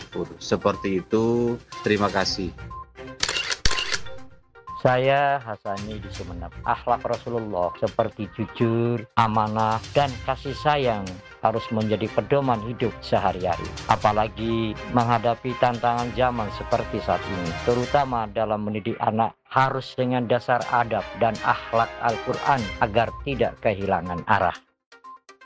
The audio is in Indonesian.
tadabbur. Seperti itu, terima kasih. Saya Hasani di Sumeneb. Akhlak Rasulullah seperti jujur, amanah, dan kasih sayang harus menjadi pedoman hidup sehari-hari. Apalagi menghadapi tantangan zaman seperti saat ini, terutama dalam mendidik anak harus dengan dasar adab dan akhlak Al-Quran agar tidak kehilangan arah.